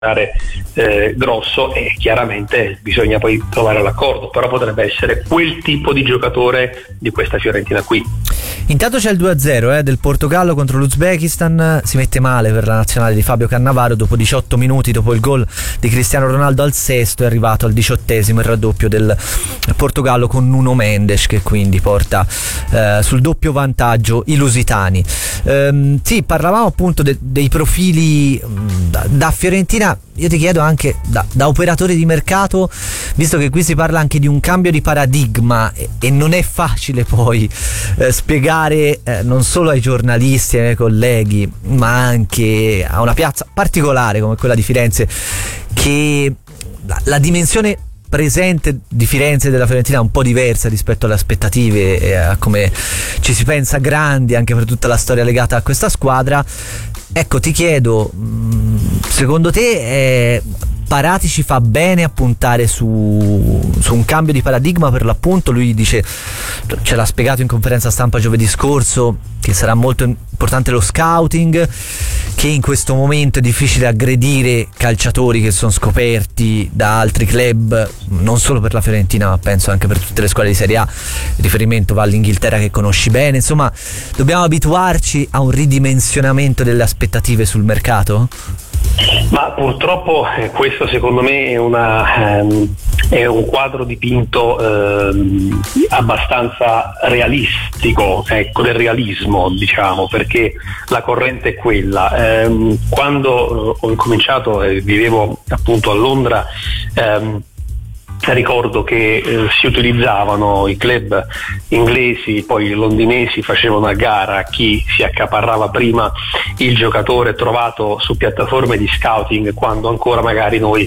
grosso, e chiaramente bisogna poi trovare l'accordo, però potrebbe essere quel tipo di giocatore di questa Fiorentina qui. Intanto c'è il 2-0 del Portogallo contro l'Uzbekistan. Si mette male per la nazionale di Fabio Cannavaro. Dopo 18 minuti, dopo il gol di Cristiano Ronaldo al sesto, è arrivato al 18esimo il raddoppio del Portogallo con Nuno Mendes, che quindi porta sul doppio vantaggio i lusitani. Sì, parlavamo appunto dei profili da Fiorentina. Io ti chiedo anche da operatore di mercato, visto che qui si parla anche di un cambio di paradigma e non è facile poi spiegare non solo ai giornalisti e ai colleghi, ma anche a una piazza particolare come quella di Firenze, che la dimensione presente di Firenze e della Fiorentina è un po' diversa rispetto alle aspettative e a come ci si pensa grandi anche per tutta la storia legata a questa squadra. Ecco, ti chiedo, secondo te Parati ci fa bene a puntare su un cambio di paradigma, per l'appunto? Lui dice, ce l'ha spiegato in conferenza stampa giovedì scorso, che sarà molto importante lo scouting, che in questo momento è difficile aggredire calciatori che sono scoperti da altri club, non solo per la Fiorentina ma penso anche per tutte le squadre di Serie A. Il riferimento va all'Inghilterra, che conosci bene. Insomma, dobbiamo abituarci a un ridimensionamento delle aspettative sul mercato? Ma purtroppo questo secondo me è un quadro dipinto abbastanza realistico, ecco, del realismo, diciamo, perché la corrente è quella. Quando ho incominciato, vivevo appunto a Londra, ricordo che si utilizzavano i club inglesi, poi i londinesi facevano a gara a chi si accaparrava prima il giocatore trovato su piattaforme di scouting, quando ancora magari noi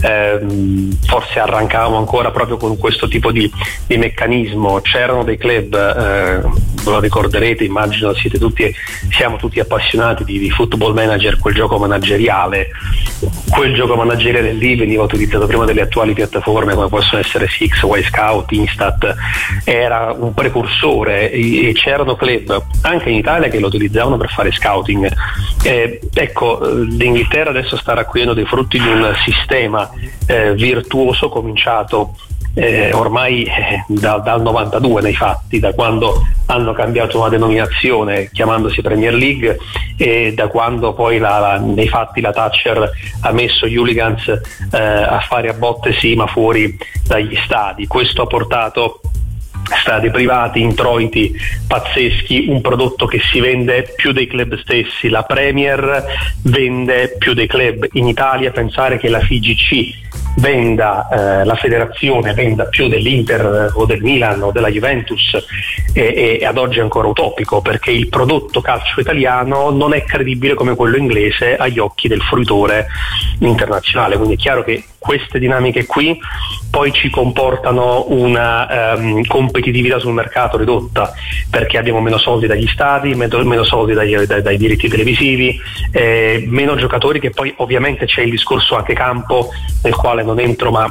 forse arrancavamo ancora proprio con questo tipo di meccanismo. C'erano dei club, ve lo ricorderete, immagino siamo tutti appassionati di Football Manager, quel gioco manageriale. Quel gioco manageriale lì veniva utilizzato prima delle attuali piattaforme come possono essere Six, Y Scout, Instat. Era un precursore e c'erano club anche in Italia che lo utilizzavano per fare scouting. Ecco, l'Inghilterra adesso sta raccogliendo dei frutti di un sistema virtuoso cominciato ormai dal 92 nei fatti, da quando hanno cambiato una denominazione chiamandosi Premier League, e da quando poi nei fatti la Thatcher ha messo gli hooligans a fare a botte sì ma fuori dagli stadi. Questo ha portato stadi privati, introiti pazzeschi, un prodotto che si vende più dei club stessi. La Premier vende più dei club. In Italia pensare che la FIGC venda, la federazione venda più dell'Inter o del Milan o della Juventus è ad oggi ancora utopico, perché il prodotto calcio italiano non è credibile come quello inglese agli occhi del fruitore internazionale. Quindi è chiaro che queste dinamiche qui poi ci comportano una competitività sul mercato ridotta, perché abbiamo meno soldi dagli stadi, meno soldi dai diritti televisivi, meno giocatori, che poi ovviamente c'è il discorso anche campo, nel quale non entro, ma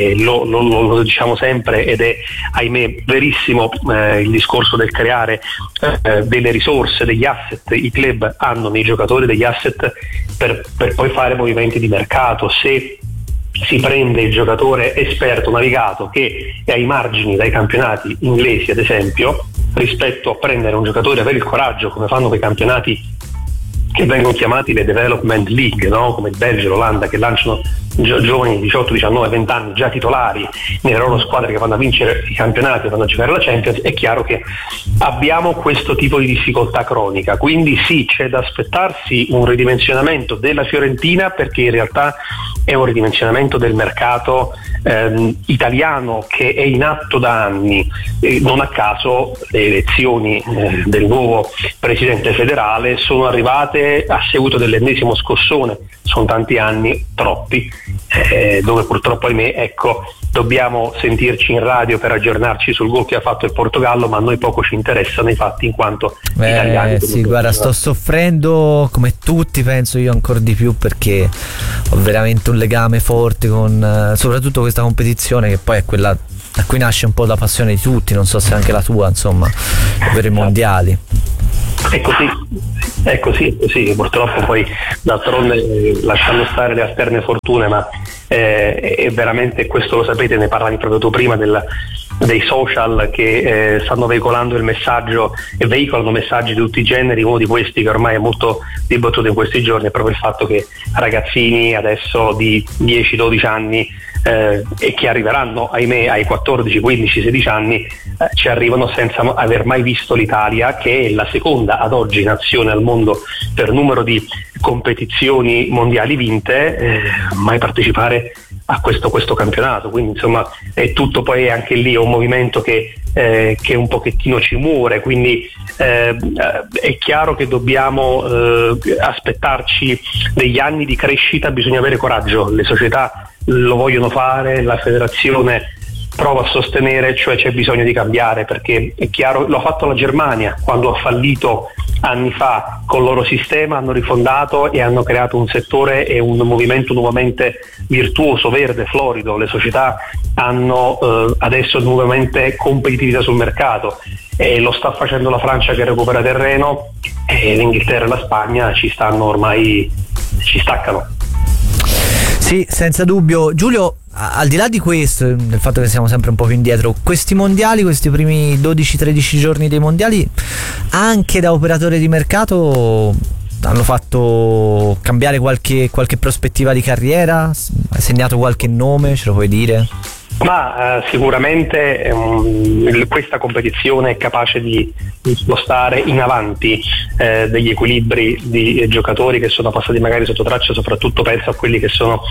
lo diciamo sempre, ed è ahimè verissimo, il discorso del creare delle risorse, degli asset. I club hanno nei giocatori degli asset per poi fare movimenti di mercato. Se si prende il giocatore esperto, navigato, che è ai margini dai campionati inglesi ad esempio, rispetto a prendere un giocatore, avere il coraggio, come fanno quei campionati che vengono chiamati le development league, no? Come il Belgio, l'Olanda, che lanciano giovani di 18, 19, 20 anni già titolari nelle loro squadre, che vanno a vincere i campionati, vanno a giocare la Champions. È chiaro che abbiamo questo tipo di difficoltà cronica, quindi sì, c'è da aspettarsi un ridimensionamento della Fiorentina, perché in realtà è un ridimensionamento del mercato italiano che è in atto da anni. Non a caso le elezioni del nuovo presidente federale sono arrivate a seguito dell'ennesimo scossone. Sono tanti anni, troppi, dove purtroppo, ahimè, ecco, dobbiamo sentirci in radio per aggiornarci sul gol che ha fatto il Portogallo, ma a noi poco ci interessano i fatti in quanto italiani. Sì, guarda, sto soffrendo come tutti, penso io ancora di più, perché ho veramente un legame forte con soprattutto questa competizione, che poi è quella da cui nasce un po' la passione di tutti, non so se anche la tua, insomma, per i mondiali. È così. È così, purtroppo poi d'altronde lasciando stare le alterne fortune, ma è veramente, questo lo sapete, ne parlavi proprio tu prima dei social che stanno veicolando il messaggio e veicolano messaggi di tutti i generi. Uno di questi che ormai è molto dibattuto in questi giorni è proprio il fatto che ragazzini adesso di 10-12 anni e che arriveranno ahimè ai 14, 15, 16 anni ci arrivano senza aver mai visto l'Italia, che è la seconda ad oggi nazione al mondo per numero di competizioni mondiali vinte, mai partecipare a questo campionato. Quindi insomma è tutto, poi anche lì è un movimento che un pochettino ci muore, quindi è chiaro che dobbiamo aspettarci degli anni di crescita. Bisogna avere coraggio, le società lo vogliono fare, la federazione prova a sostenere, cioè c'è bisogno di cambiare, perché è chiaro, lo ha fatto la Germania quando ha fallito anni fa col loro sistema, hanno rifondato e hanno creato un settore e un movimento nuovamente virtuoso, verde, florido. Le società hanno adesso nuovamente competitività sul mercato, e lo sta facendo la Francia che recupera terreno, e l'Inghilterra e la Spagna ci staccano. Sì, senza dubbio. Giulio, al di là di questo, del fatto che siamo sempre un po' più indietro, questi mondiali, questi primi 12-13 giorni dei mondiali, anche da operatore di mercato, hanno fatto cambiare qualche prospettiva di carriera? Hai segnato qualche nome, ce lo puoi dire? Ma sicuramente questa competizione è capace di spostare in avanti degli equilibri di giocatori che sono passati magari sotto traccia, soprattutto penso a quelli che sono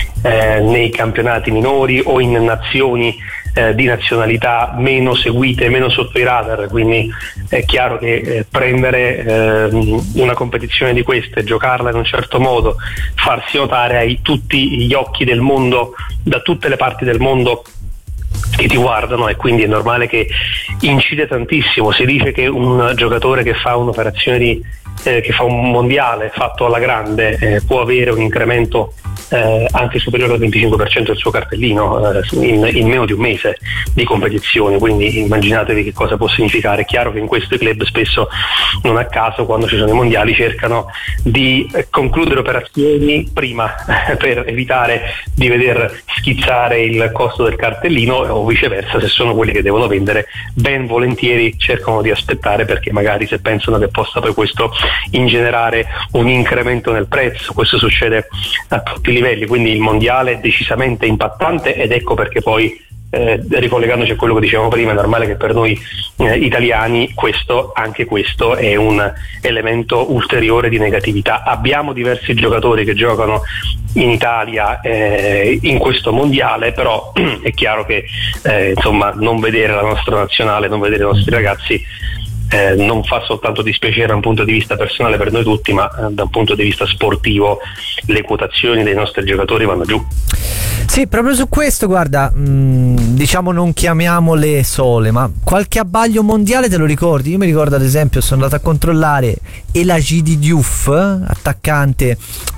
nei campionati minori o in nazioni di nazionalità meno seguite, meno sotto i radar. Quindi è chiaro che prendere una competizione di queste, giocarla in un certo modo, farsi notare, hai tutti gli occhi del mondo, da tutte le parti del mondo che ti guardano, e quindi è normale che incide tantissimo. Si dice che un giocatore che fa un'operazione che fa un mondiale fatto alla grande può avere un incremento anche superiore al 25% del suo cartellino in meno di un mese di competizione. Quindi immaginatevi che cosa può significare. È chiaro che in questi club spesso, non a caso, quando ci sono i mondiali cercano di concludere operazioni prima per evitare di veder schizzare il costo del cartellino, o viceversa, se sono quelli che devono vendere, ben volentieri cercano di aspettare, perché magari se pensano che possa poi questo ingenerare un incremento nel prezzo. Questo succede a tutti i livelli, quindi il mondiale è decisamente impattante, ed ecco perché poi ricollegandoci a quello che dicevamo prima, è normale che per noi italiani anche questo è un elemento ulteriore di negatività. Abbiamo diversi giocatori che giocano in Italia in questo mondiale, però è chiaro che insomma non vedere la nostra nazionale, non vedere i nostri ragazzi non fa soltanto dispiacere da un punto di vista personale per noi tutti, ma da un punto di vista sportivo le quotazioni dei nostri giocatori vanno giù. Sì, proprio su questo, guarda, diciamo non chiamiamole sole, ma qualche abbaglio mondiale te lo ricordi? Io mi ricordo, ad esempio, sono andato a controllare Elagidi Diouf, attaccante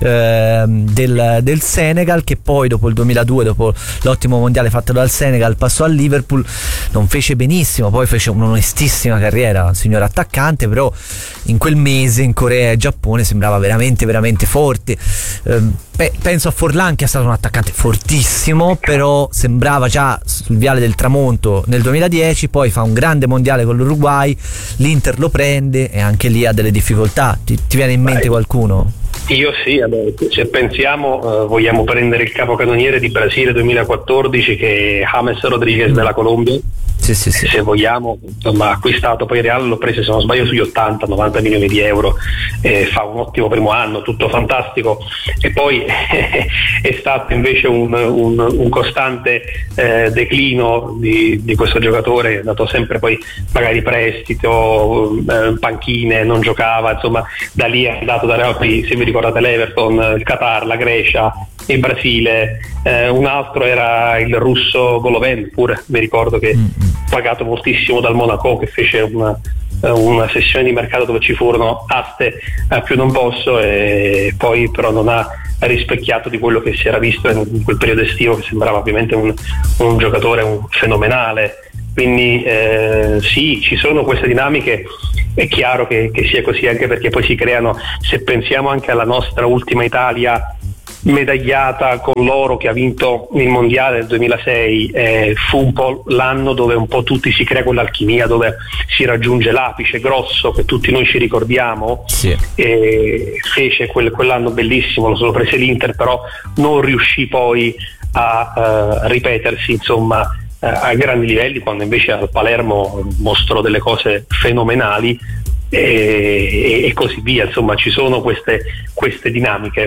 del Senegal, che poi dopo il 2002, dopo l'ottimo mondiale fatto dal Senegal, passò al Liverpool, non fece benissimo, poi fece un'onestissima carriera, un signor attaccante, però in quel mese in Corea e Giappone sembrava veramente veramente forte. Penso a Forlan, che è stato un attaccante fortissimo, però sembrava già sul viale del tramonto nel 2010, poi fa un grande mondiale con l'Uruguay, l'Inter lo prende e anche lì ha delle difficoltà. Ti viene in mente qualcuno? Io sì, se pensiamo, vogliamo prendere il capocannoniere di Brasile 2014, che è James Rodriguez della Colombia. Sì. Se vogliamo, insomma, acquistato, poi Real l'ho preso, se non sbaglio, sugli 80-90 milioni di euro, fa un ottimo primo anno, tutto fantastico, e poi è stato invece un costante declino di questo giocatore, è andato sempre poi magari prestito, panchine, non giocava, insomma da lì è andato da Real, se vi ricordate l'Everton, il Qatar, la Grecia, il Brasile, un altro era il russo Golovin, pure mi ricordo che pagato moltissimo dal Monaco, che fece una sessione di mercato dove ci furono aste a più non posso, e poi però non ha rispecchiato di quello che si era visto in quel periodo estivo, che sembrava ovviamente un giocatore fenomenale, quindi sì, ci sono queste dinamiche. È chiaro che sia così, anche perché poi si creano, se pensiamo anche alla nostra ultima Italia medagliata con l'oro che ha vinto il mondiale del 2006, fu un po' l'anno dove un po' tutti si crea quell'alchimia, dove si raggiunge l'apice grosso che tutti noi ci ricordiamo. Sì. Fece quell'anno bellissimo, lo solo prese l'Inter, però non riuscì poi a ripetersi, insomma, a grandi livelli, quando invece al Palermo mostrò delle cose fenomenali, e così via. Insomma, ci sono queste dinamiche.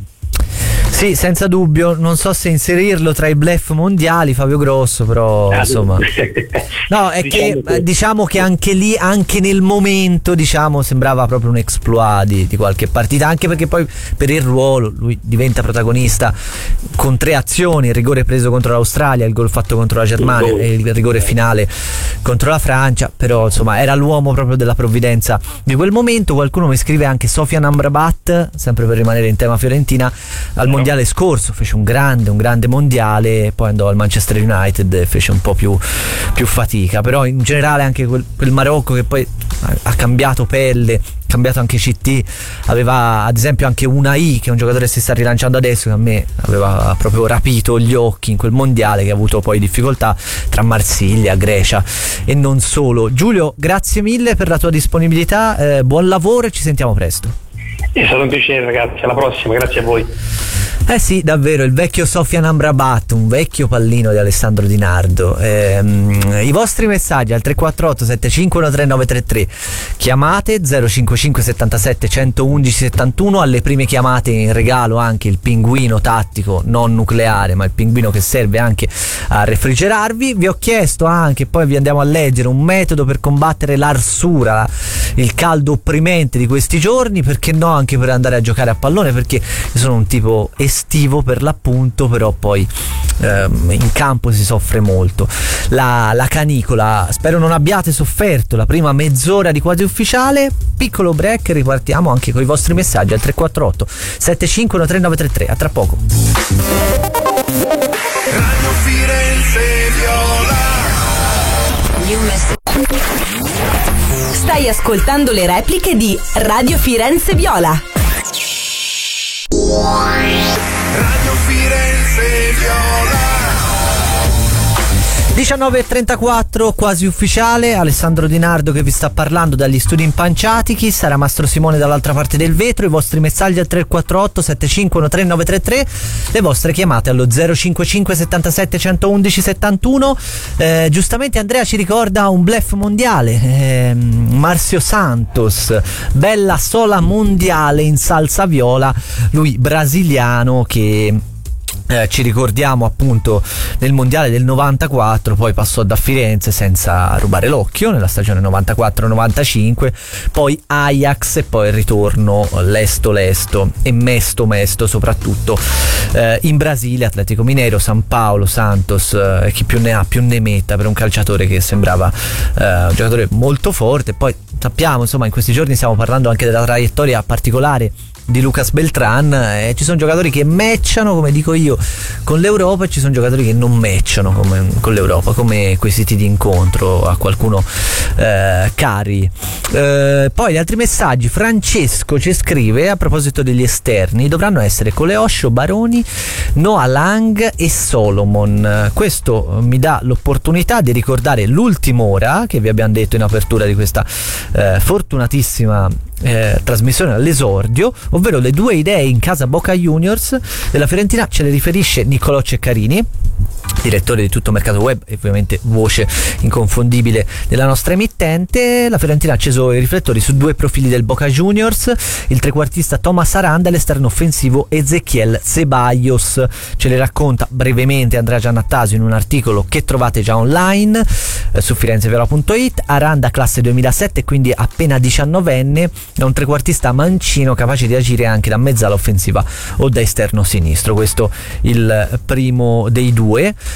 Sì, senza dubbio. Non so se inserirlo tra i bluff mondiali, Fabio Grosso, però insomma. No, è diciamo che anche lì, anche nel momento, diciamo, sembrava proprio un exploit di qualche partita, anche perché poi per il ruolo lui diventa protagonista con 3 azioni: il rigore preso contro l'Australia, il gol fatto contro la Germania e il rigore finale contro la Francia. Però insomma era l'uomo proprio della provvidenza di quel momento. Qualcuno mi scrive anche Sofian Amrabat, sempre per rimanere in tema Fiorentina, al mondiale scorso fece un grande mondiale, poi andò al Manchester United e fece un po' più fatica. Però in generale anche quel Marocco, che poi ha cambiato pelle, cambiato anche CT, aveva ad esempio anche Unai, che è un giocatore che si sta rilanciando adesso, che a me aveva proprio rapito gli occhi in quel mondiale, che ha avuto poi difficoltà tra Marsiglia, Grecia e non solo. Giulio, grazie mille per la tua disponibilità, buon lavoro e ci sentiamo presto. È stato un piacere, ragazzi, alla prossima, grazie a voi. Sì, davvero, il vecchio Sofian Amrabat, un vecchio pallino di Alessandro Di Nardo. I vostri messaggi al 348 7513 933, chiamate 055 77 111 71. Alle prime chiamate in regalo anche il pinguino tattico non nucleare, ma il pinguino che serve anche a refrigerarvi. Vi ho chiesto anche, poi vi andiamo a leggere, un metodo per combattere l'arsura, il caldo opprimente di questi giorni, perché no anche per andare a giocare a pallone, perché io sono un tipo estivo per l'appunto, però poi in campo si soffre molto. La canicola, spero non abbiate sofferto la prima mezz'ora di Quasi Ufficiale. Piccolo break, ripartiamo anche con i vostri messaggi al 348 7513 933. A tra poco. Radio Firenze Viola. Stai ascoltando le repliche di Radio Firenze Viola. Radio Firenze Viola. 19:34, Quasi Ufficiale. Alessandro Di Nardo che vi sta parlando dagli studi Impanciatichi, Sara Mastro Simone dall'altra parte del vetro. I vostri messaggi al 348 7513 933, le vostre chiamate allo 055 77 111 71. Giustamente Andrea ci ricorda un bluff mondiale, Marcio Santos, bella sola mondiale in salsa viola, lui brasiliano che ci ricordiamo appunto nel mondiale del 94, poi passò da Firenze senza rubare l'occhio nella stagione 94-95, poi Ajax e poi il ritorno lesto e mesto soprattutto in Brasile, Atletico Mineiro, San Paolo, Santos, chi più ne ha più ne metta, per un calciatore che sembrava un giocatore molto forte. Poi sappiamo, insomma, in questi giorni stiamo parlando anche della traiettoria particolare di Lucas Beltran, ci sono giocatori che matchano, come dico io, con l'Europa, e ci sono giocatori che non matchano con l'Europa, come quei siti di incontro a qualcuno cari. Poi gli altri messaggi: Francesco ci scrive a proposito degli esterni: dovranno essere Coleoscio, Baroni, Noah Lang e Solomon. Questo mi dà l'opportunità di ricordare l'ultima ora che vi abbiamo detto in apertura di questa fortunatissima trasmissione all'esordio, ovvero le 2 idee in casa Boca Juniors della Fiorentina. Ce le riferisce Niccolò Ceccarini, direttore di Tutto Mercato Web e ovviamente voce inconfondibile della nostra emittente. La Fiorentina ha acceso i riflettori su 2 profili del Boca Juniors: il trequartista Thomas Aranda e l'esterno offensivo Ezequiel Ceballos. Ce le racconta brevemente Andrea Giannattasio in un articolo che trovate già online su firenzeviola.it. Aranda classe 2007, quindi appena 19enne, è un trequartista mancino capace di agire anche da mezzala offensiva o da esterno sinistro. Questo il primo dei 2.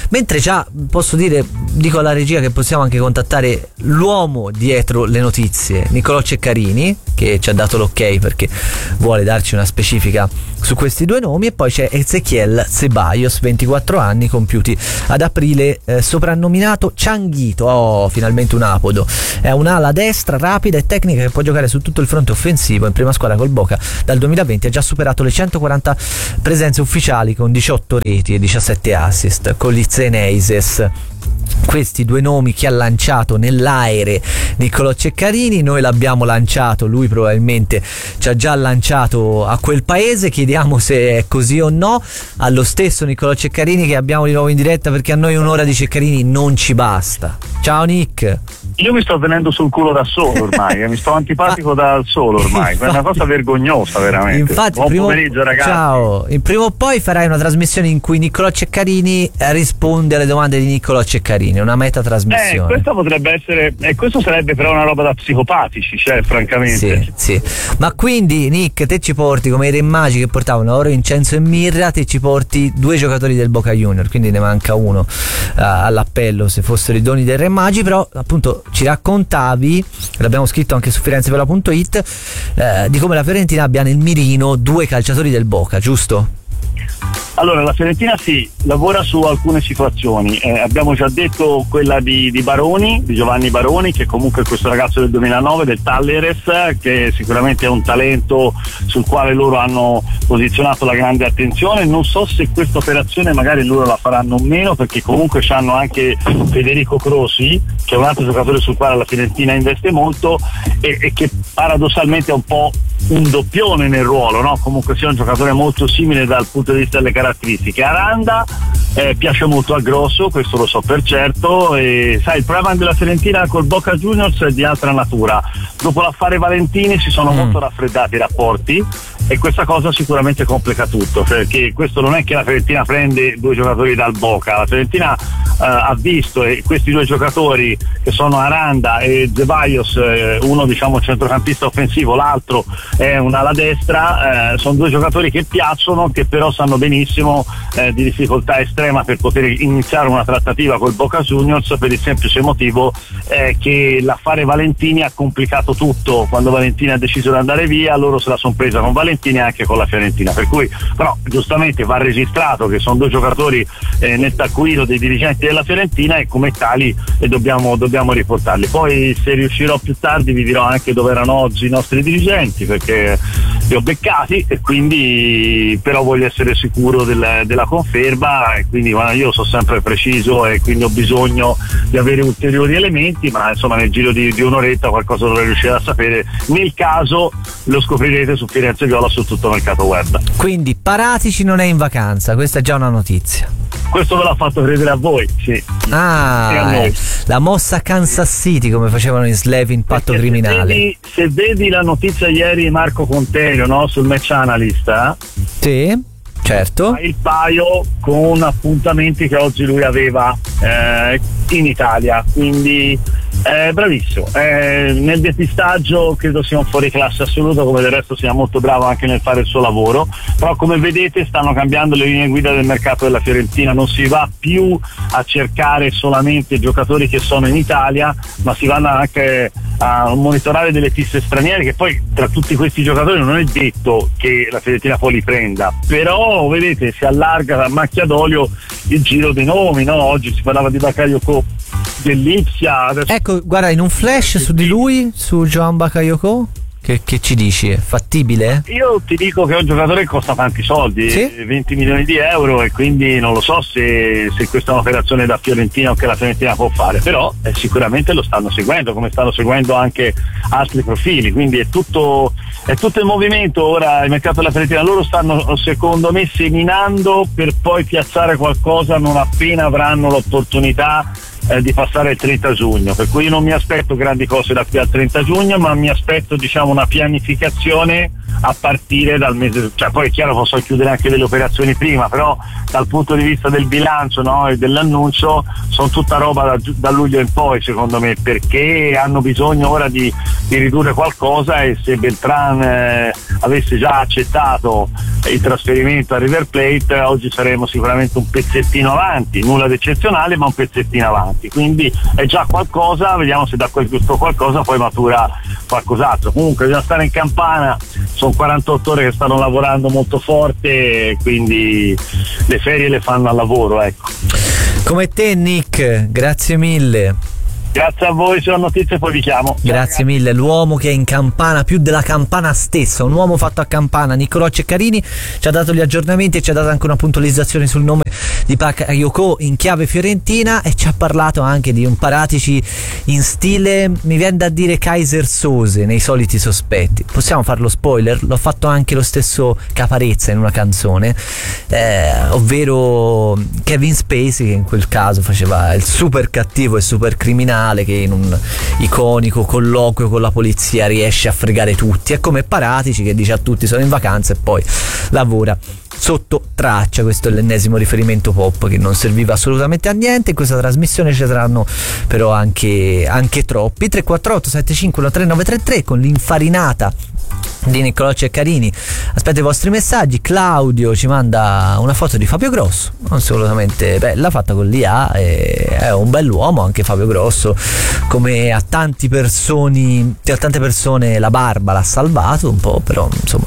Mentre già posso dire, dico alla regia che possiamo anche contattare l'uomo dietro le notizie, Niccolò Ceccarini, che ci ha dato l'ok perché vuole darci una specifica su questi due nomi, e poi c'è Ezequiel Ceballos, 24 anni compiuti ad aprile, soprannominato Changuito. Oh, finalmente un apodo. È un'ala destra rapida e tecnica che può giocare su tutto il fronte offensivo. In prima squadra col Boca dal 2020 ha già superato le 140 presenze ufficiali con 18 reti e 17 assist con gli Ceneises. Questi due nomi che ha lanciato nell'aere Niccolò Ceccarini, noi l'abbiamo lanciato, lui probabilmente ci ha già lanciato a quel paese. Chiediamo se è così o no allo stesso Niccolò Ceccarini, che abbiamo di nuovo in diretta, perché a noi un'ora di Ceccarini non ci basta. Ciao Nick. Io mi sto venendo sul culo da solo ormai, mi sto antipatico dal solo ormai, è una cosa vergognosa veramente. Infatti, buon pomeriggio ragazzi. Ciao, prima o poi farai una trasmissione in cui Niccolò Ceccarini risponde alle domande di Niccolò Ceccarini, una meta trasmissione. Questa potrebbe essere, questo sarebbe però una roba da psicopatici, cioè francamente. Sì. Ma quindi Nick, te ci porti come i Re Magi che portavano oro, incenso e mirra, te ci porti 2 giocatori del Boca Junior, quindi ne manca uno all'appello se fossero i doni dei Re Magi. Però appunto ci raccontavi, l'abbiamo scritto anche su firenzevela.it, di come la Fiorentina abbia nel mirino 2 calciatori del Boca, giusto? Allora, la Fiorentina sì, lavora su alcune situazioni, abbiamo già detto quella di Baroni, di Giovanni Baroni, che comunque è questo ragazzo del 2009 del Talleres, che sicuramente è un talento sul quale loro hanno posizionato la grande attenzione. Non so se questa operazione magari loro la faranno o meno, perché comunque hanno anche Federico Crosi, che è un altro giocatore sul quale la Fiorentina investe molto e che paradossalmente è un po' un doppione nel ruolo, no? Comunque sia un giocatore molto simile dal punto di vista delle caratteristiche. Aranda piace molto al grosso, questo lo so per certo, e sai, il problema della Fiorentina col Boca Juniors è di altra natura. Dopo l'affare Valentini si sono molto raffreddati i rapporti, e questa cosa sicuramente complica tutto, perché questo non è che la Fiorentina prende 2 giocatori dal Boca, la Fiorentina ha visto, e questi 2 giocatori che sono Aranda e Ceballos, uno diciamo centrocampista offensivo, l'altro è un'ala destra, sono 2 giocatori che piacciono, che però sanno benissimo di difficoltà estrema per poter iniziare una trattativa col Boca Juniors, per il semplice motivo che l'affare Valentini ha complicato tutto. Quando Valentini ha deciso di andare via, loro se la sono presa con Valentini e anche con la Fiorentina, per cui però giustamente va registrato che sono 2 giocatori nel taccuino dei dirigenti della Fiorentina, e come tali dobbiamo riportarli. Poi se riuscirò più tardi vi dirò anche dove erano oggi i nostri dirigenti, perché li ho beccati, e quindi però voglio essere sicuro della conferma, e quindi io sono sempre preciso e quindi ho bisogno di avere ulteriori elementi, ma insomma nel giro di un'oretta qualcosa dovrei riuscire a sapere. Nel caso lo scoprirete su Firenze Viola, su tutto il mercato web. Quindi Paratici non è in vacanza, questa è già una notizia. Questo ve l'ha fatto credere a voi, sì. La mossa Kansas City, come facevano in Slevin Patto Criminale. Se vedi la notizia ieri di Marco Conterio, no, sul Match Analyst, sì, certo. Il paio con appuntamenti che oggi lui aveva in Italia, quindi bravissimo. Nel depistaggio credo sia un fuoriclasse assoluto, come del resto sia molto bravo anche nel fare il suo lavoro. Però come vedete stanno cambiando le linee guida del mercato della Fiorentina, non si va più a cercare solamente giocatori che sono in Italia, ma si vanno anche a monitorare delle piste straniere, che poi tra tutti questi giocatori non è detto che la Fiorentina poi li prenda, però vedete si allarga a macchia d'olio il giro dei nomi, no? Oggi si parlava di Bakayoko dell'Ipsia. Ecco, guarda, in un flash su di lui, su Johan Bakayoko, che ci dici? È fattibile? Io ti dico che è un giocatore che costa tanti soldi, sì? 20 milioni di euro, e quindi non lo so se questa è un'operazione da Fiorentina o che la Fiorentina può fare, però sicuramente lo stanno seguendo, come stanno seguendo anche altri profili, quindi è tutto il movimento. Ora il mercato della Fiorentina, loro stanno secondo me seminando per poi piazzare qualcosa non appena avranno l'opportunità di passare il 30 giugno, per cui io non mi aspetto grandi cose da qui al 30 giugno, ma mi aspetto diciamo una pianificazione a partire dal mese, cioè poi è chiaro possono chiudere anche delle operazioni prima, però dal punto di vista del bilancio, no, e dell'annuncio sono tutta roba da luglio in poi, secondo me, perché hanno bisogno ora di ridurre qualcosa, e se Beltran avesse già accettato il trasferimento a River Plate, oggi saremo sicuramente un pezzettino avanti, nulla di eccezionale ma un pezzettino avanti, quindi è già qualcosa, vediamo se da questo qualcosa poi matura qualcos'altro. Comunque bisogna stare in campana, sono 48 ore che stanno lavorando molto forte, quindi le ferie le fanno al lavoro, ecco. Come te Nick, grazie mille. Grazie a voi, se ho notizie poi vi chiamo. Grazie mille, l'uomo che è in campana più della campana stessa, un uomo fatto a campana. Niccolò Ceccarini ci ha dato gli aggiornamenti e ci ha dato anche una puntualizzazione sul nome di Bakayoko in chiave fiorentina, e ci ha parlato anche di un Paratici in stile, mi viene da dire, Kaiser Sose nei Soliti Sospetti. Possiamo farlo spoiler? L'ho fatto anche lo stesso Caparezza in una canzone, ovvero Kevin Spacey, che in quel caso faceva il super cattivo e super criminale, che in un iconico colloquio con la polizia riesce a fregare tutti. È come Paratici che dice a tutti sono in vacanza e poi lavora sotto traccia. Questo è l'ennesimo riferimento pop che non serviva assolutamente a niente. In questa trasmissione ci saranno però anche troppi. 348 75 3933 con l'infarinata di Niccolò Ceccarini. Aspetto i vostri messaggi. Claudio ci manda una foto di Fabio Grosso, assolutamente bella, fatta con l'IA, è un bell'uomo anche Fabio Grosso, come a tante persone la barba l'ha salvato un po', però insomma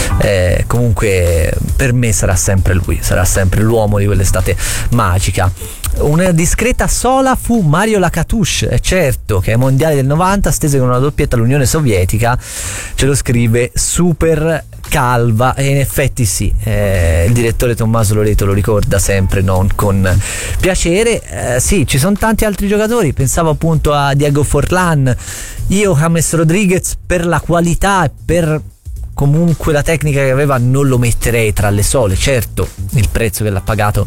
comunque per me sarà sempre lui, sarà sempre l'uomo di quell'estate magica. Una discreta sola fu Mario Lacatouche, certo, che ai mondiali del 90 stese con una doppietta all'Unione Sovietica, ce lo scrive Super Calva, e in effetti sì, il direttore Tommaso Loreto lo ricorda sempre, non con piacere. Sì, ci sono tanti altri giocatori, pensavo appunto a Diego Forlán, io James Rodriguez per la qualità e per comunque la tecnica che aveva non lo metterei tra le sole. Certo, il prezzo che l'ha pagato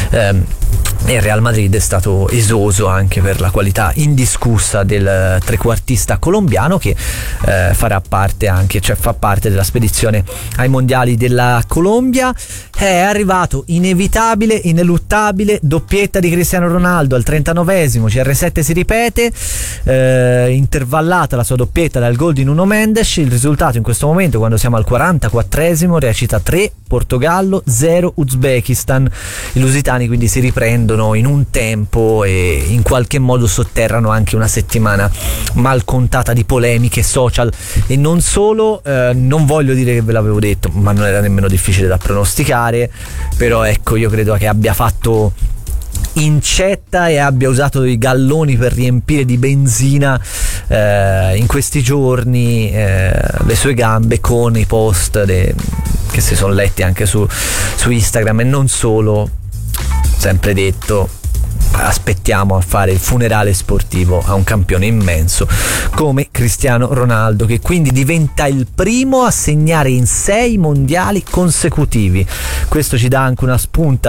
il Real Madrid è stato esoso anche per la qualità indiscussa del trequartista colombiano, che farà parte anche, cioè fa parte della spedizione ai mondiali della Colombia. È arrivato inevitabile, ineluttabile, doppietta di Cristiano Ronaldo al 39esimo, CR7 si ripete, intervallata la sua doppietta dal gol di Nuno Mendes. Il risultato in questo momento, quando siamo al 44esimo, recita 3 Portogallo, 0 Uzbekistan. I lusitani quindi si riprendono in un tempo e in qualche modo sotterrano anche una settimana mal contata di polemiche social e non solo. Non voglio dire che ve l'avevo detto, ma non era nemmeno difficile da pronosticare, però ecco, io credo che abbia fatto incetta e abbia usato i galloni per riempire di benzina in questi giorni le sue gambe con i post che si sono letti anche su Instagram, e non solo. Sempre detto, aspettiamo a fare il funerale sportivo a un campione immenso come Cristiano Ronaldo, che quindi diventa il primo a segnare in 6 mondiali consecutivi. Questo ci dà anche uno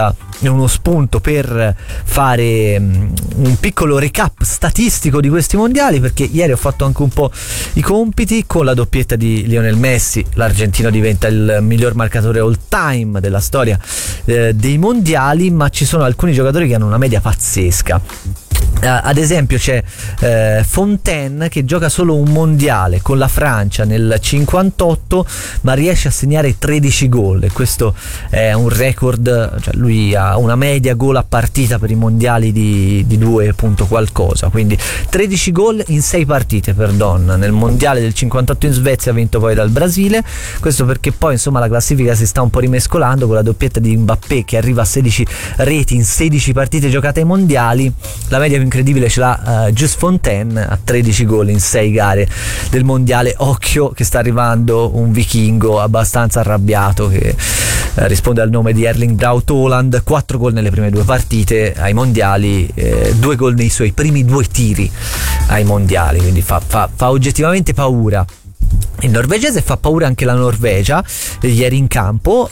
spunto per fare un piccolo recap statistico di questi mondiali, perché ieri ho fatto anche un po' i compiti. Con la doppietta di Lionel Messi l'argentino diventa il miglior marcatore all time della storia dei mondiali, ma ci sono alcuni giocatori che hanno una media pazzesca. Ad esempio c'è Fontaine, che gioca solo un mondiale con la Francia nel 58, ma riesce a segnare 13 gol, e questo è un record, cioè lui ha una media gol a partita per i mondiali di 2 punto qualcosa, quindi 13 gol in 6 partite per Donna. Nel mondiale del 58 in Svezia, vinto poi dal Brasile. Questo perché poi insomma la classifica si sta un po' rimescolando, con la doppietta di Mbappé che arriva a 16 reti in 16 partite giocate ai mondiali. La media più incredibile ce l'ha Just Fontaine a 13 gol in 6 gare del mondiale. Occhio che sta arrivando un vichingo abbastanza arrabbiato che risponde al nome di Erling Braut Haaland. 4 gol nelle prime 2 partite ai mondiali, 2 gol nei suoi primi 2 tiri ai mondiali, quindi fa oggettivamente paura. il norvegese fa paura anche la Norvegia ieri in campo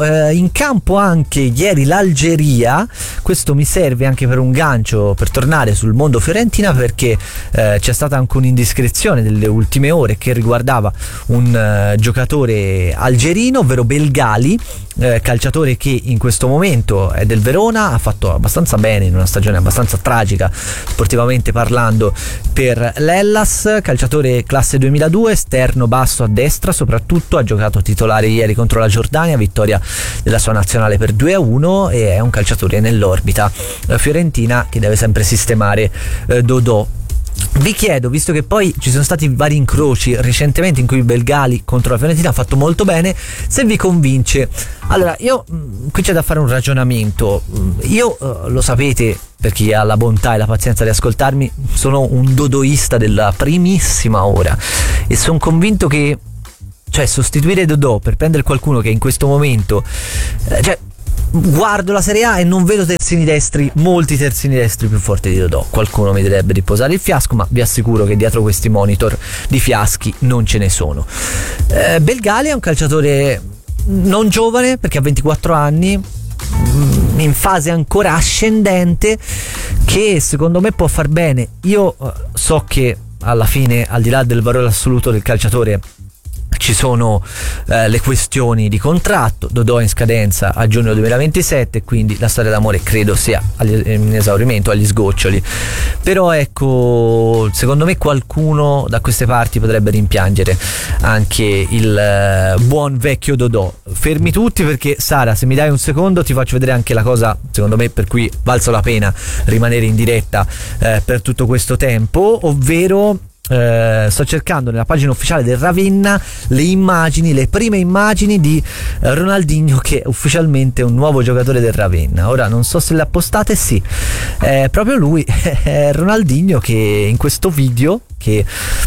anche ieri l'Algeria. Questo mi serve anche per un gancio per tornare sul mondo Fiorentina, perché c'è stata anche un'indiscrezione delle ultime ore che riguardava un giocatore algerino, ovvero Belgali, calciatore che in questo momento è del Verona, ha fatto abbastanza bene in una stagione abbastanza tragica sportivamente parlando per l'Hellas, calciatore classe 2002, esterno basso a destra soprattutto, ha giocato titolare ieri contro la Giordania, vittoria della sua nazionale per 2-1, e è un calciatore nell'orbita fiorentina che deve sempre sistemare Dodò. Vi chiedo, visto che poi ci sono stati vari incroci recentemente in cui Belgali contro la Fiorentina ha fatto molto bene, se vi convince. Allora, io qui c'è da fare un ragionamento. Io lo sapete, per chi ha la bontà e la pazienza di ascoltarmi, sono un dodoista della primissima ora e sono convinto che, cioè, sostituire Dodò per prendere qualcuno che in questo momento guardo la Serie A e non vedo molti terzini destri più forti di Dodò. Qualcuno mi direbbe di posare il fiasco, ma vi assicuro che dietro questi monitor di fiaschi non ce ne sono. Belgali è un calciatore non giovane, perché ha 24 anni, in fase ancora ascendente, che secondo me può far bene. Io so che alla fine, al di là del valore assoluto del calciatore, ci sono le questioni di contratto. Dodò è in scadenza a giugno 2027, quindi la storia d'amore credo sia in esaurimento, agli sgoccioli. Però ecco, secondo me qualcuno da queste parti potrebbe rimpiangere anche il buon vecchio Dodò. Fermi tutti, perché Sara, se mi dai un secondo ti faccio vedere anche la cosa secondo me per cui valsa la pena rimanere in diretta per tutto questo tempo, ovvero sto cercando nella pagina ufficiale del Ravenna le prime immagini di Ronaldinho, che è ufficialmente un nuovo giocatore del Ravenna. Ora non so se le appostate, sì, è proprio lui, è Ronaldinho, che in questo video che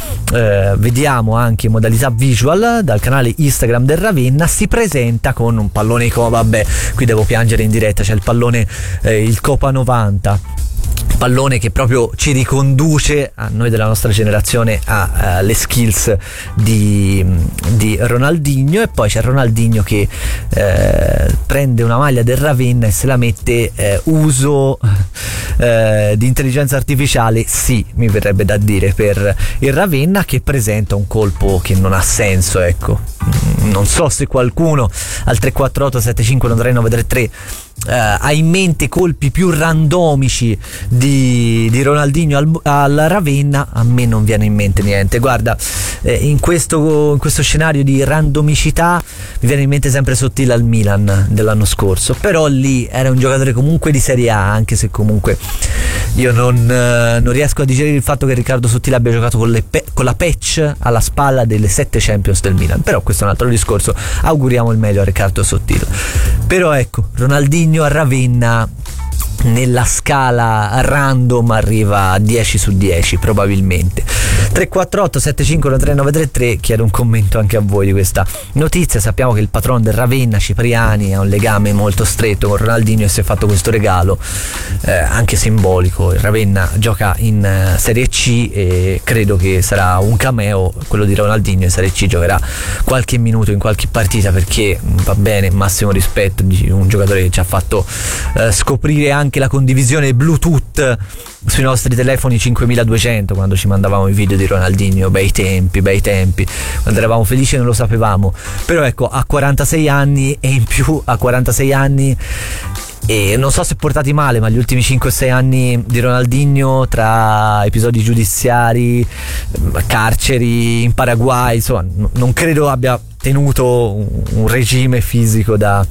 vediamo anche in modalità visual dal canale Instagram del Ravenna si presenta con un pallone vabbè, qui devo piangere in diretta, c'è il pallone il Copa 90, pallone che proprio ci riconduce a noi della nostra generazione alle skills di Ronaldinho. E poi c'è Ronaldinho che prende una maglia del Ravenna e se la mette uso di intelligenza artificiale, sì, mi verrebbe da dire, per il Ravenna, che presenta un colpo che non ha senso, ecco. Non so se qualcuno al 348 75 933 ha in mente colpi più randomici di Ronaldinho al Ravenna. A me non viene in mente niente. Guarda, in questo scenario di randomicità mi viene in mente sempre Sottile al Milan dell'anno scorso, però lì era un giocatore comunque di Serie A, anche se comunque io non riesco a digerire il fatto che Riccardo Sottile abbia giocato con la patch alla spalla delle 7 Champions del Milan, però questo è un altro discorso. Auguriamo il meglio a Riccardo Sottile. Però ecco, Ronaldinho a Ravenna nella scala random arriva a 10 su 10 probabilmente. 348 75 933, chiedo un commento anche a voi di questa notizia. Sappiamo che il patron del Ravenna, Cipriani, ha un legame molto stretto con Ronaldinho e si è fatto questo regalo anche simbolico. Il Ravenna gioca in Serie C e credo che sarà un cameo quello di Ronaldinho. In Serie C giocherà qualche minuto in qualche partita, perché va bene, massimo rispetto di un giocatore che ci ha fatto scoprire anche la condivisione Bluetooth sui nostri telefoni 5200, quando ci mandavamo i video di Ronaldinho. Bei tempi, quando eravamo felici non lo sapevamo. Però ecco, a 46 anni e in più a 46 anni, e non so se portati male, ma gli ultimi 5-6 anni di Ronaldinho, tra episodi giudiziari, carceri in Paraguay, insomma, non credo abbia tenuto un regime fisico da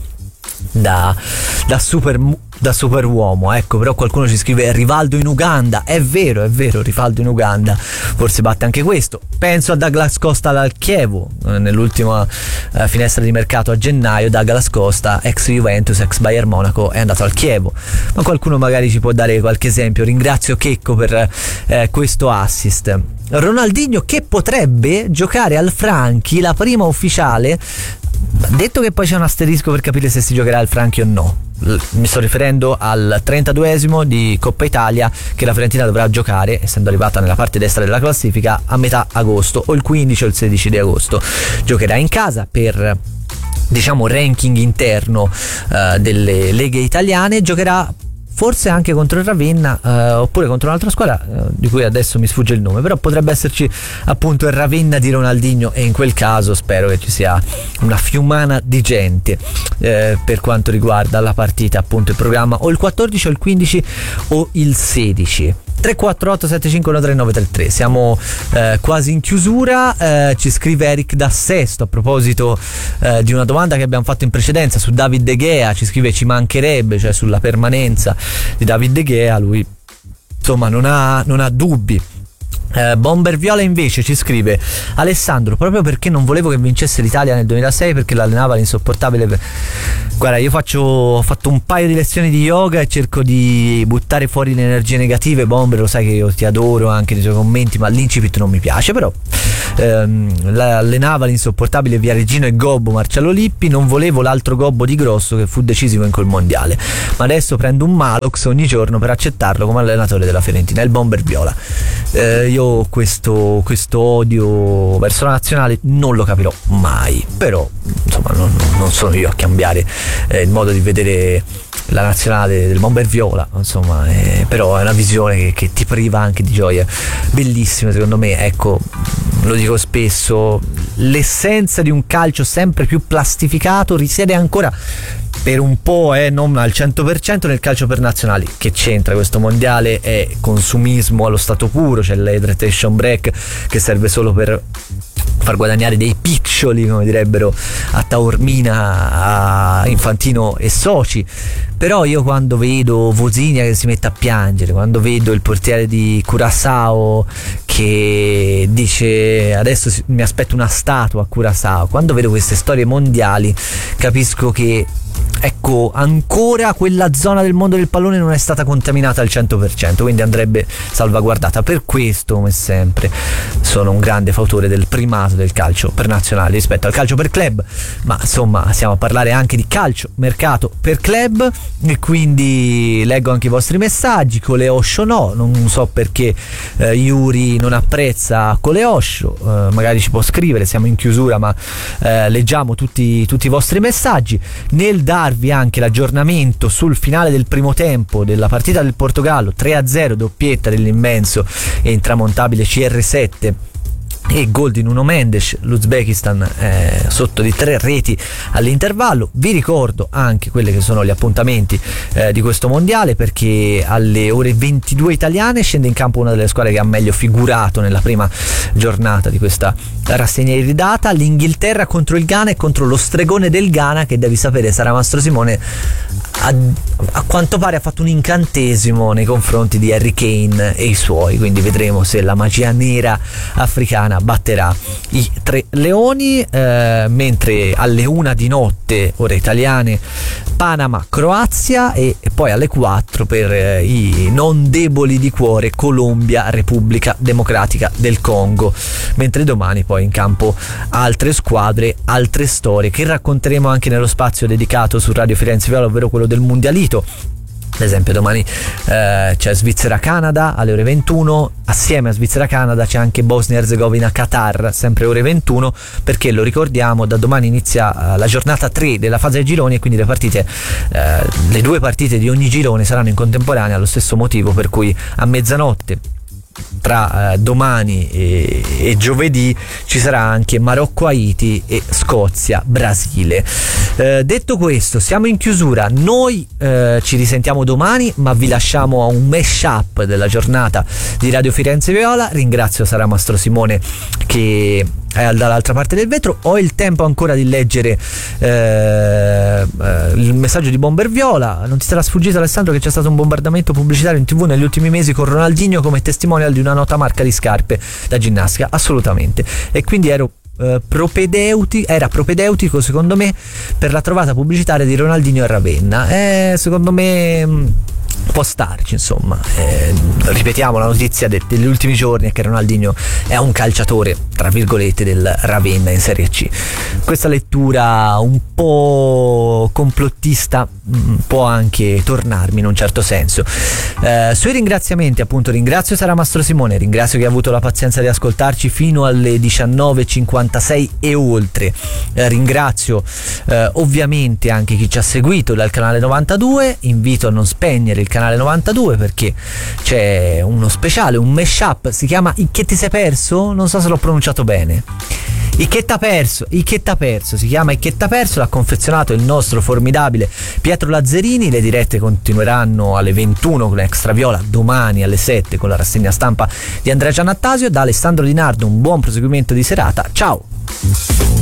super uomo, ecco. Però qualcuno ci scrive Rivaldo in Uganda. È vero, Rivaldo in Uganda forse batte anche questo. Penso a Douglas Costa al Chievo, nell'ultima finestra di mercato a gennaio. Douglas Costa, ex Juventus, ex Bayern Monaco, è andato al Chievo, ma qualcuno magari ci può dare qualche esempio. Ringrazio Checco per questo assist. Ronaldinho che potrebbe giocare al Franchi, la prima ufficiale. Detto che poi c'è un asterisco per capire se si giocherà al Franchi o no, mi sto riferendo al 32esimo di Coppa Italia che la Fiorentina dovrà giocare, essendo arrivata nella parte destra della classifica, a metà agosto, o il 15 o il 16 di agosto. Giocherà in casa per, diciamo, ranking interno delle leghe italiane. Giocherà forse anche contro il Ravenna, oppure contro un'altra squadra di cui adesso mi sfugge il nome, però potrebbe esserci appunto il Ravenna di Ronaldinho, e in quel caso spero che ci sia una fiumana di gente per quanto riguarda la partita, appunto il programma, o il 14 o il 15 o il 16. 348 7513 933. Siamo quasi in chiusura. Ci scrive Eric da Sesto a proposito di una domanda che abbiamo fatto in precedenza su David De Gea. Ci scrive: ci mancherebbe, cioè sulla permanenza di David De Gea. Lui insomma non ha dubbi. Bomber Viola invece ci scrive: Alessandro, proprio perché non volevo che vincesse l'Italia nel 2006 perché l'allenava l'insopportabile. Guarda, io ho fatto un paio di lezioni di yoga e cerco di buttare fuori le energie negative. Bomber, lo sai che io ti adoro anche nei tuoi commenti, ma l'incipit non mi piace. Però allenava l'insopportabile Viareggino e Gobbo Marcello Lippi. Non volevo l'altro Gobbo di Grosso che fu decisivo in quel mondiale, ma adesso prendo un Malox ogni giorno per accettarlo come allenatore della Fiorentina. Il Bomber Viola. Io questo odio verso la nazionale non lo capirò mai, però insomma non sono io a cambiare il modo di vedere la nazionale del Bomber Viola, insomma, però è una visione che ti priva anche di gioie bellissime, secondo me. Ecco, lo dico spesso, l'essenza di un calcio sempre più plastificato risiede ancora per un po', non al 100%, nel calcio per nazionali. Che c'entra questo mondiale? È consumismo allo stato puro. C'è l'hydration break che serve solo per far guadagnare dei piccioli, come direbbero a Taormina, a Infantino e soci. Però io quando vedo Vozinha che si mette a piangere, quando vedo il portiere di Curaçao che dice adesso mi aspetto una statua a Curaçao, quando vedo queste storie mondiali capisco che, ecco, ancora quella zona del mondo del pallone non è stata contaminata al 100%, quindi andrebbe salvaguardata. Per questo, come sempre, sono un grande fautore del primato del calcio per nazionale rispetto al calcio per club, ma insomma stiamo a parlare anche di calcio mercato per club, e quindi leggo anche i vostri messaggi. Coleoscio no, non so perché Yuri non apprezza Coleoscio, magari ci può scrivere, siamo in chiusura, ma leggiamo tutti i vostri messaggi. Nel darvi anche l'aggiornamento sul finale del primo tempo della partita del Portogallo, 3-0, doppietta dell'immenso e intramontabile CR7 e gol di Nuno Mendes. L'Uzbekistan sotto di 3 reti all'intervallo. Vi ricordo anche quelli che sono gli appuntamenti di questo mondiale, perché alle ore 22 italiane scende in campo una delle squadre che ha meglio figurato nella prima giornata di questa rassegna iridata, l'Inghilterra contro il Ghana e contro lo stregone del Ghana, che devi sapere Sara Mastro Simone a quanto pare ha fatto un incantesimo nei confronti di Harry Kane e i suoi, quindi vedremo se la magia nera africana batterà i 3 leoni. Mentre alle 1 di notte ore italiane Panama Croazia, e poi alle 4 per i non deboli di cuore Colombia Repubblica Democratica del Congo, mentre domani poi in campo altre squadre, altre storie che racconteremo anche nello spazio dedicato su Radio Firenze Viola, ovvero quello del Mundialito. Ad esempio domani c'è Svizzera-Canada alle ore 21, assieme a Svizzera-Canada c'è anche Bosnia-Herzegovina-Qatar, sempre ore 21, perché lo ricordiamo, da domani inizia la giornata 3 della fase ai gironi, e quindi le 2 partite di ogni girone saranno in contemporanea, allo stesso motivo per cui a mezzanotte tra domani e giovedì ci sarà anche Marocco-Haiti e Scozia-Brasile. Detto questo, siamo in chiusura. Noi ci risentiamo domani, ma vi lasciamo a un mashup della giornata di Radio Firenze Viola. Ringrazio Sara Mastro Simone che è dall'altra parte del vetro. Ho il tempo ancora di leggere il messaggio di Bomber Viola. Non ti sarà sfuggito, Alessandro, che c'è stato un bombardamento pubblicitario in TV negli ultimi mesi con Ronaldinho come testimonial di una nota marca di scarpe da ginnastica? Assolutamente. E quindi era propedeutico secondo me per la trovata pubblicitaria di Ronaldinho a Ravenna. Secondo me può starci, insomma. Ripetiamo, la notizia degli ultimi giorni è che Ronaldinho è un calciatore tra virgolette, del Ravenna in Serie C. Questa lettura un po' complottista può anche tornarmi in un certo senso. Sui ringraziamenti, appunto, ringrazio Sara Mastro Simone, ringrazio chi ha avuto la pazienza di ascoltarci fino alle 19.56 e oltre. Ringrazio ovviamente anche chi ci ha seguito dal canale 92. Invito a non spegnere il canale 92 perché c'è uno speciale, un mashup, si chiama I che ti sei perso? Non so se l'ho pronunciato bene. I che t'ha perso, si chiama I che t'ha perso, l'ha confezionato il nostro formidabile Pietro Lazzarini. Le dirette continueranno alle 21 con Extra Viola, domani alle 7 con la rassegna stampa di Andrea Giannattasio. Da Alessandro Di Nardo un buon proseguimento di serata, ciao!